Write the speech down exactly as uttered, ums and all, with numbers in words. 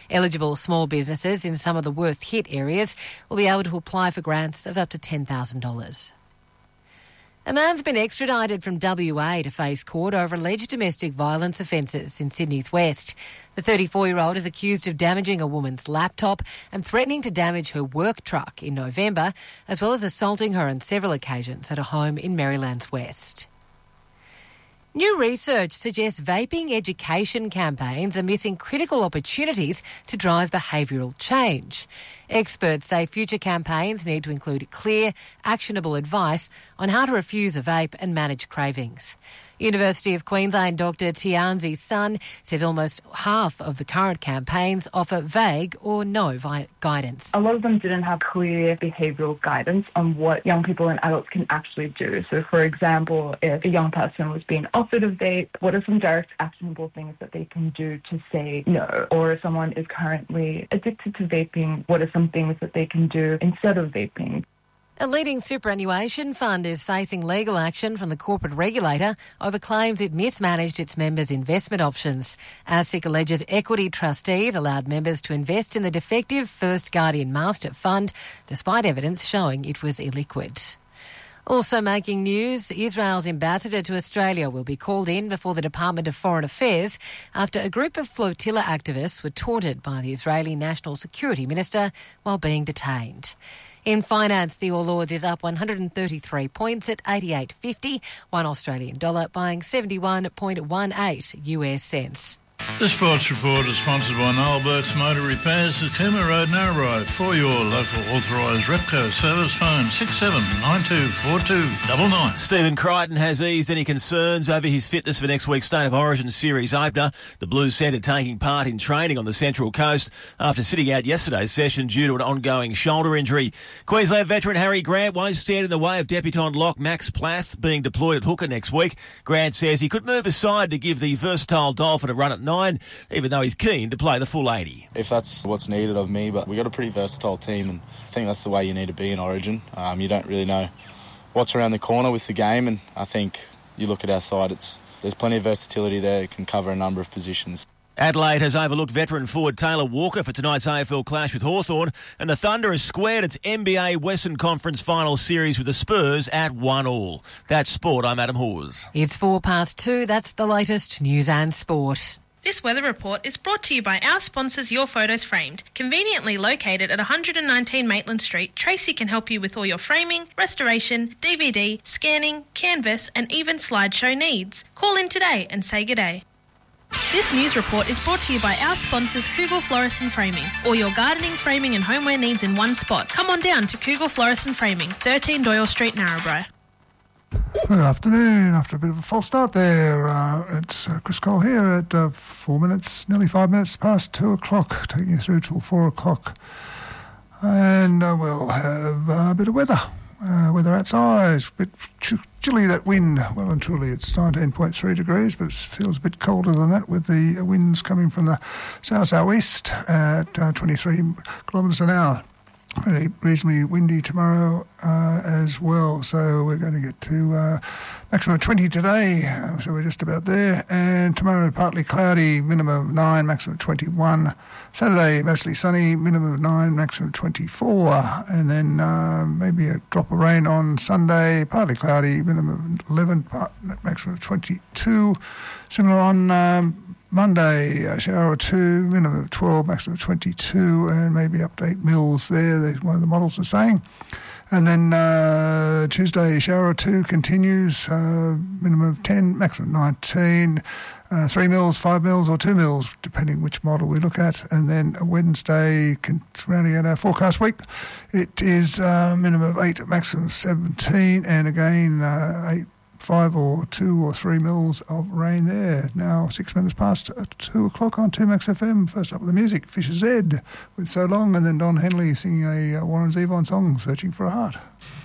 Eligible small businesses in some of the worst hit areas will be able to apply for grants of up to ten thousand dollars. A man's been extradited from W A to face court over alleged domestic violence offences in Sydney's West. The thirty-four-year-old is accused of damaging a woman's laptop and threatening to damage her work truck in November, as well as assaulting her on several occasions at a home in Maryland's West. New research suggests vaping education campaigns are missing critical opportunities to drive behavioural change. Experts say future campaigns need to include clear, actionable advice on how to refuse a vape and manage cravings. University of Queensland Doctor Tianzi Sun says almost half of the current campaigns offer vague or no vi- guidance. A lot of them didn't have clear behavioural guidance on what young people and adults can actually do. So, for example, if a young person was being offered a vape, what are some direct actionable things that they can do to say no? Or if someone is currently addicted to vaping, what are some things that they can do instead of vaping? A leading superannuation fund is facing legal action from the corporate regulator over claims it mismanaged its members' investment options. ASIC alleges equity trustees allowed members to invest in the defective First Guardian Master Fund, despite evidence showing it was illiquid. Also making news, Israel's ambassador to Australia will be called in before the Department of Foreign Affairs after a group of flotilla activists were taunted by the Israeli National Security Minister while being detained. In finance, the All Ords is up one hundred thirty-three points at eighty-eight fifty, one Australian dollar buying seventy-one point one eight U S cents. This sports report is sponsored by Noel Burke's Motor Repairs at Cooma Road, Narrabri. For your local authorised Repco service, phone six seven nine two four two nine nine. Stephen Crichton has eased any concerns over his fitness for next week's State of Origin Series opener. The Blues centre taking part in training on the Central Coast after sitting out yesterday's session due to an ongoing shoulder injury. Queensland veteran Harry Grant won't stand in the way of debutant lock Max Plath being deployed at hooker next week. Grant says he could move aside to give the versatile Dolphin a run at nine, even though he's keen to play the full eighty. If that's what's needed of me, but we've got a pretty versatile team, and I think that's the way you need to be in Origin. Um, you don't really know what's around the corner with the game, and I think you look at our side, it's there's plenty of versatility there. It can cover a number of positions. Adelaide has overlooked veteran forward Taylor Walker for tonight's A F L clash with Hawthorn, and the Thunder has squared its N B A Western Conference Final Series with the Spurs at one all. That's sport. I'm Adam Hawes. It's four past two. That's the latest news and sport. This weather report is brought to you by our sponsors Your Photos Framed. Conveniently located at one hundred nineteen Maitland Street, Tracy can help you with all your framing, restoration, D V D, scanning, canvas and even slideshow needs. Call in today and say g'day. This news report is brought to you by our sponsors Kugel Florist and Framing. All your gardening, framing and homeware needs in one spot. Come on down to Kugel Florist and Framing, thirteen Doyle Street, Narrabri. Good afternoon. After a bit of a false start there, uh, it's uh, Chris Cole here at uh, four minutes, nearly five minutes past two o'clock, taking you through till four o'clock. And uh, we'll have uh, a bit of weather. Uh, weather outside, a bit ch- chilly, that wind. Well and truly, it's nineteen point three degrees, but it feels a bit colder than that with the winds coming from the south-southwest at uh, twenty-three kilometres an hour. Pretty reasonably windy tomorrow uh, as well, so we're going to get to uh, maximum of twenty today, uh, so we're just about there. And tomorrow partly cloudy, minimum of nine, maximum of twenty-one. Saturday mostly sunny, minimum of nine, maximum of twenty-four. And then uh, maybe a drop of rain on Sunday, partly cloudy, minimum of eleven, part, maximum of twenty-two. Similar on Um, Monday, a shower or two, minimum of twelve, maximum of twenty-two, and maybe update Mills there, there's one of the models are saying. And then uh, Tuesday, shower or two continues, uh, minimum of ten, maximum of nineteen, uh, three mils, five mils, or two mils, depending which model we look at. And then Wednesday, rounding out our forecast week, it is uh, minimum of eight, maximum of seventeen, and again, uh, eight. Five or two or three mils of rain there. Now six minutes past two o'clock on two Max F M. First up with the music, Fisher Z with So Long, and then Don Henley singing a uh, Warren Zevon song, Searching for a Heart.